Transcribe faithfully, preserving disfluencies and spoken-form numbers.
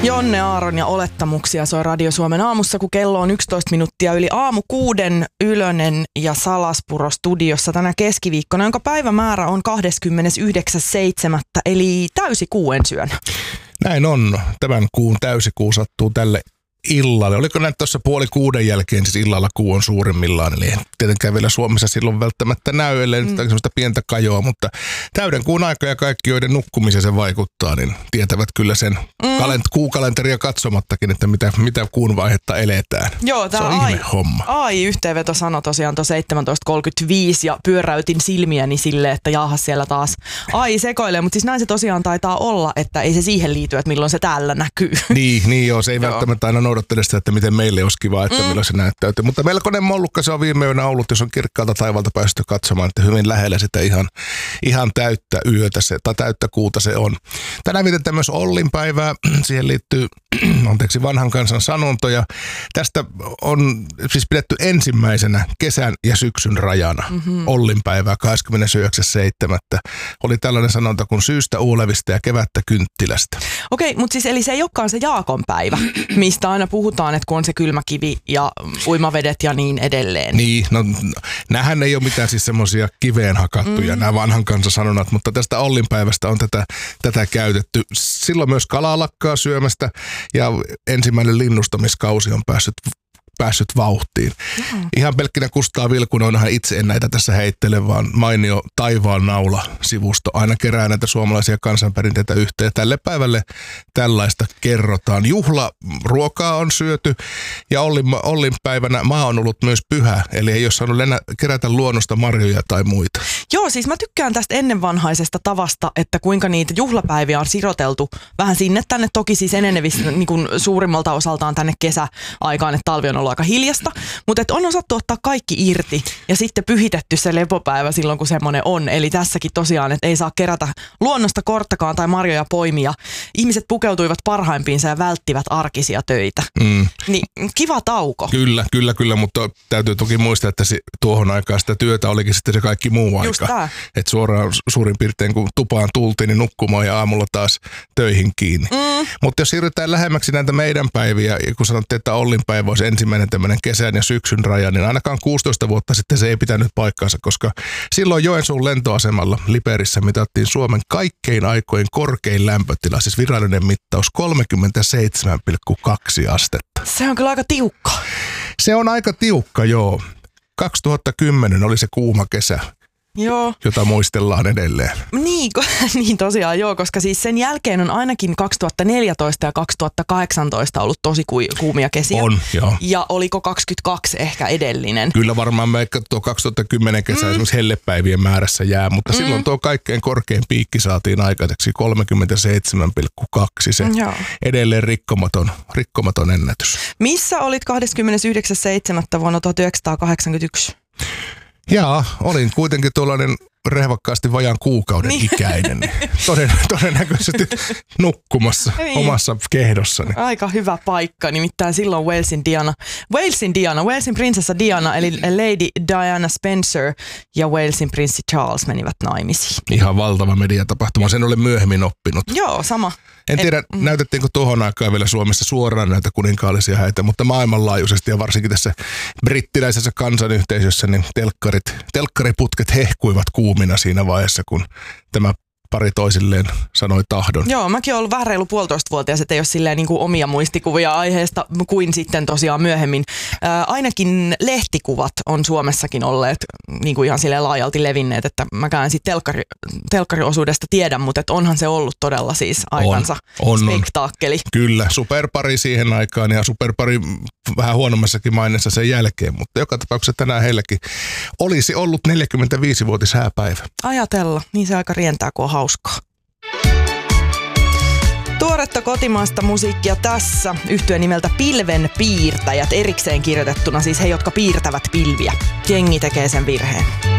Jonne Aaron ja Olettamuksia soi Radio Suomen aamussa, kun kello on yksitoista minuuttia yli aamu kuuden Ylönen ja Salaspuro studiossa tänä keskiviikkona, jonka päivämäärä on kahdeskymmenesyhdeksäs seitsemättä eli täysikuu ensi yönä. Näin on. Tämän kuun täysikuu sattuu tälle illalle. Oliko näin tuossa puoli kuuden jälkeen, siis illalla kuu on suurimmillaan, eli tietenkään vielä Suomessa silloin välttämättä näy, ellei mm. nyt sellaista pientä kajoa, mutta täyden kuun aika ja kaikki, joiden nukkumiseen se vaikuttaa, niin tietävät kyllä sen mm. kalent- kuukalenteria katsomattakin, että mitä, mitä kuun vaihetta eletään. Joo, se on ai, ihme homma. Ai, yhteenveto sanoi tosiaan tuon seitsemäntoista kolmekymmentäviisi ja pyöräytin silmiäni silleen, että jaahas siellä taas ai sekoilee, mutta siis näin se tosiaan taitaa olla, että ei se siihen liity, että milloin se täällä näkyy. Niin, niin joo, se ei välttämättä aina noudattele sitä, että miten meille olisi kiva, että mm. milloin se näyttäytyy. Mutta melkoinen mollukka se on viime yönä ollut, jos on kirkkaalta taivalta päästy katsomaan, että hyvin lähellä sitä ihan, ihan täyttä yötä se, tai täyttä kuuta se on. Tänään vietetään myös Ollin päivää. Siihen liittyy anteeksi, vanhan kansan sanontoja. Tästä on siis pidetty ensimmäisenä kesän ja syksyn rajana. Mm-hmm. Ollin päivää kahdeskymmenesyhdeksäs seitsemättä Oli tällainen sanonta kuin syystä uulevista ja kevättä kynttilästä. Okei, mutta siis eli se ei olekaan se Jaakon päivä, mistä aina puhutaan, että kun on se kylmä kivi ja uimavedet ja niin edelleen. Niin, no nämähän ei ole mitään siis semmoisia kiveen hakattuja, mm. nämä vanhan kansan sanonnat, mutta tästä Ollin päivästä on tätä, tätä käytetty. Silloin myös kalaa lakkaa syömästä ja ensimmäinen linnustamiskausi on päässyt päässyt vauhtiin. Mm. Ihan pelkkinä Kustaa Vilkunen, onhan itse en näitä tässä heittele, vaan mainio Taivaan naula-sivusto aina kerää näitä suomalaisia kansanperinteitä yhteen. Tälle päivälle tällaista kerrotaan. Juhlaruokaa on syöty ja Ollin, Ollin päivänä maa on ollut myös pyhä, eli ei ole saanut lennä, kerätä luonnosta marjoja tai muita. Joo, siis mä tykkään tästä ennenvanhaisesta tavasta, että kuinka niitä juhlapäiviä on siroteltu vähän sinne tänne, toki siis enenevissä niin kuin suurimmalta osaltaan tänne kesäaikaan, että talvi on ollut aika hiljasta, mutta et on osattu ottaa kaikki irti ja sitten pyhitetty se lepopäivä silloin, kun semmoinen on. Eli tässäkin tosiaan, että ei saa kerätä luonnosta korttakaan tai marjoja poimia. Ihmiset pukeutuivat parhaimpiinsa ja välttivät arkisia töitä. Mm. Niin kiva tauko. Kyllä, kyllä, kyllä, mutta täytyy toki muistaa, että tuohon aikaan sitä työtä olikin sitten se kaikki muu aika. Että suoraan suurin piirtein kun tupaan tultiin, niin nukkumaan ja aamulla taas töihin kiinni. Mm. Mutta jos siirrytään lähemmäksi näitä meidän päiviä, ja kun sanottiin, että Ollin päivä olisi ensimmäinen tämmöinen kesän ja syksyn raja, niin ainakaan kuusitoista vuotta sitten se ei pitänyt paikkaansa, koska silloin Joensuun lentoasemalla Liperissä mitattiin Suomen kaikkein aikojen korkein lämpötila, siis virallinen mittaus kolmekymmentäseitsemän pilkku kaksi astetta. Se on kyllä aika tiukka. Se on aika tiukka, joo. kaksituhattakymmenen oli se kuuma kesä. Joo. Jota muistellaan edelleen. Niin, niin tosiaan joo, koska siis sen jälkeen on ainakin kaksituhattaneljätoista ja kaksituhattakahdeksantoista ollut tosi kuumia kesiä. On, joo. Ja oliko kaksikymmentäkaksi ehkä edellinen? Kyllä varmaan me tuo kaksituhattakymmenen kesä mm. esimerkiksi hellepäivien määrässä jää, mutta mm. silloin tuo kaikkein korkein piikki saatiin aikaiseksi kolmekymmentäseitsemän pilkku kaksi Se joo. edelleen rikkomaton, rikkomaton ennätys. Missä olit kahdeskymmenesyhdeksäs seitsemättä vuonna tuhatyhdeksänsataakahdeksankymmentäyksi? Jaa, olin kuitenkin tuollainen rehvakkaasti vajaan kuukauden niin. ikäinen. Toden, todennäköisesti nukkumassa niin. omassa kehdossani. Aika hyvä paikka, nimittäin silloin Walesin Diana, Walesin Diana, Walesin prinsessa Diana, eli Lady Diana Spencer ja Walesin prinssi Charles menivät naimisiin. Ihan valtava mediatapahtuma, sen olen myöhemmin oppinut. Joo, sama. En tiedä, Et, mm. näytettiinkö tuohon aikaan vielä Suomessa suoraan näitä kuninkaallisia häitä, mutta maailmanlaajuisesti ja varsinkin tässä brittiläisessä kansanyhteisössä, niin telkkarit, telkkariputket hehkuivat kuumina siinä vaiheessa, kun tämä pari toisilleen sanoi tahdon. Joo, mäkin olen ollut vähän reilu puolitoistavuotias, että ei ole silleen niin kuin omia muistikuvia aiheesta kuin sitten tosiaan myöhemmin. Ää, ainakin lehtikuvat on Suomessakin olleet niin kuin ihan silleen laajalti levinneet, että mäkään sitten telkkari, telkkariosuudesta tiedän, mutta et onhan se ollut todella siis aikansa on, on, spektaakkeli. On. Kyllä, superpari siihen aikaan ja superpari vähän huonommassakin maineessa sen jälkeen, mutta joka tapauksessa tänään heilläkin olisi ollut neljäkymmentäviisivuotis hääpäivä. Ajatella, niin se aika rientää, kun on hauskaa. Tuoretta kotimaista musiikkia tässä. Yhtye nimeltä Pilvenpiirtäjät, erikseen kirjoitettuna siis he, jotka piirtävät pilviä. Jengi tekee sen virheen.